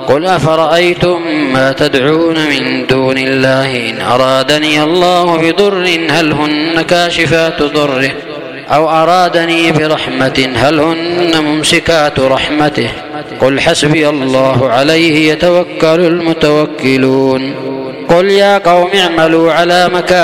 قل أفرأيتم ما تدعون من دون الله إن أرادني الله بضر هل هن كاشفات ضره أو أرادني برحمة هل هن ممسكات رحمته قل حسبي الله عليه يتوكل المتوكلون. قل يا قوم اعملوا على مكانتكم